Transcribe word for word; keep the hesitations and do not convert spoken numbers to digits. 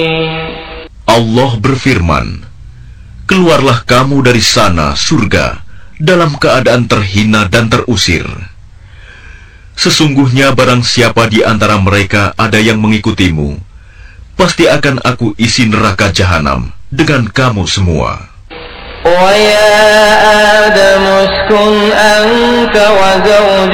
Allah berfirman, keluarlah kamu dari sana, surga, dalam keadaan terhina dan terusir. Sesungguhnya barang siapa di antara mereka ada yang mengikutimu, pasti akan aku isi neraka jahanam dengan kamu semua. وَيَا آدَمُ اسْكُنْ أَنْتَ وَزَوْجُكَ